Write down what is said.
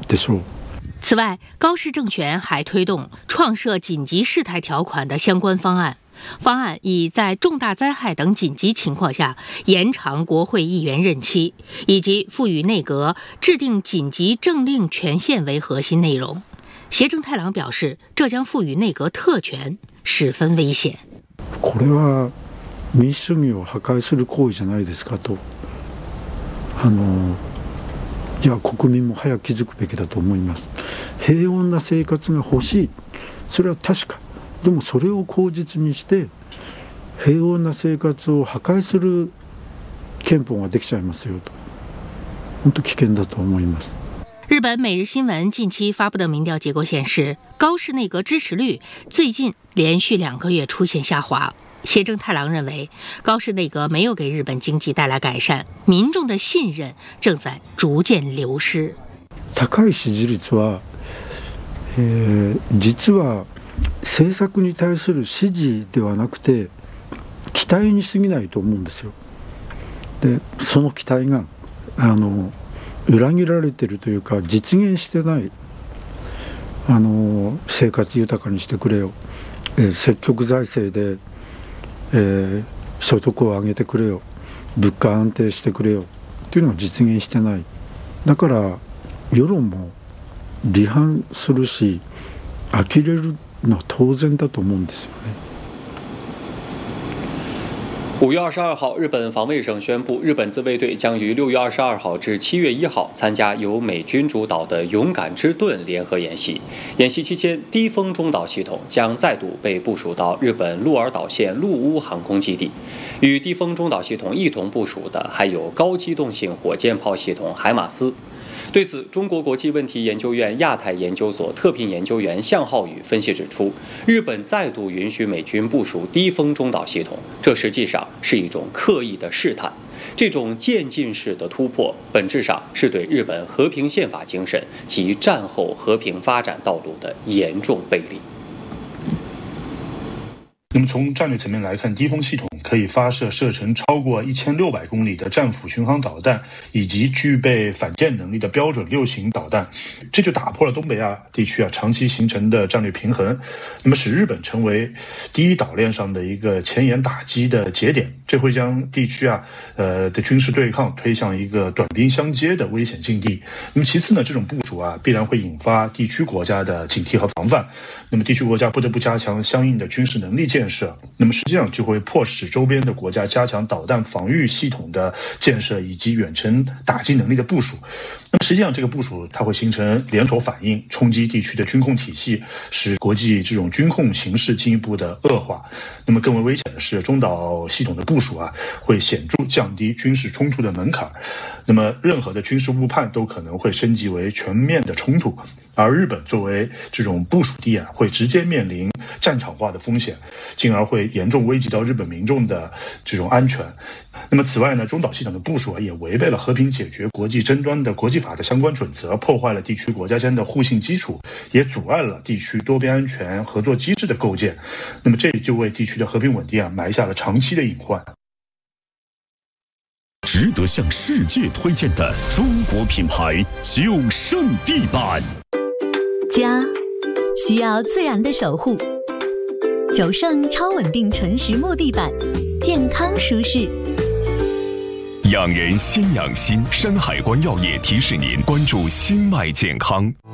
でしょう。 此外，高市政权还推动创设紧急事态条款的相关方案。方案以在重大灾害等紧急情况下延长国会议员任期，以及赋予内阁制定紧急政令权限为核心内容。胁正太郎表示，这将赋予内阁特权，十分危险。 これは民主主義を破壊する行為じゃないですかと。いや国民も早く気づくべきだと思います。平穏な生活が欲しい、それは確か。でもそれを口実にして平穏な生活を破壊する憲法ができちゃいますよと。本当危険だと思います。 日本每日新闻近期发布的民调结果显示，高市内阁支持率最近连续2个月出现下滑。胁正太郎认为，高市内阁没有给日本经济带来改善，民众的信任正在逐渐流失。 高い支持率は、実は政策に対する支持ではなくて期待に過ぎないと思うんですよ。で、その期待が裏切られているというか実現してない。生活豊かにしてくれよ、積極財政で所得を上げてくれよ、物価安定してくれよというのが実現してない。だから世論も離反するし呆れるのは当然だと思うんですよね。 5月22号，日本防卫省宣布，日本自卫队将于6月22号至7月1号参加由美军主导的“勇敢之盾”联合演习。演习期间，低风中岛系统将再度被部署到日本鹿儿岛县陆屋航空基地。与低风中岛系统一同部署的还有高机动性火箭炮系统海马斯。对此，中国国际问题研究院亚太研究所特聘研究员向浩宇分析指出，日本再度允许美军部署低风中岛系统，这实际上是一种刻意的试探。这种渐进式的突破，本质上是对日本和平宪法精神及战后和平发展道路的严重背离。 那么从战略层面来看，低风系统可以发射射程超过1600公里的战斧巡航导弹，以及具备反舰能力的标准6型导弹，这就打破了东北亚地区长期形成的战略平衡，那么使日本成为第一岛链上的一个前沿打击的节点，这会将地区的军事对抗推向一个短兵相接的危险境地。那么其次呢，这种部署必然会引发地区国家的警惕和防范，那么地区国家不得不加强相应的军事能力建设，那么实际上就会迫使周边的国家加强导弹防御系统的建设以及远程打击能力的部署。那么实际上这个部署它会形成连锁反应，冲击地区的军控体系，使国际这种军控形势进一步的恶化。那么更为危险的是，中岛系统的部署会显著降低军事冲突的门槛，那么任何的军事误判都可能会升级为全面的冲突。而日本作为这种部署地会直接面临战场化的风险，进而会严重危及到日本民众的这种安全。那么此外呢，中岛系统的部署也违背了和平解决国际争端的国际法的相关准则，破坏了地区国家间的互信基础，也阻碍了地区多边安全合作机制的构建。那么这就为地区的和平稳定埋下了长期的隐患。 值得向世界推荐的中国品牌九胜地板。 家需要自然的守护，九胜超稳定纯实木地板，健康舒适。 养人先养心，山海关药业提示您关注心脉健康。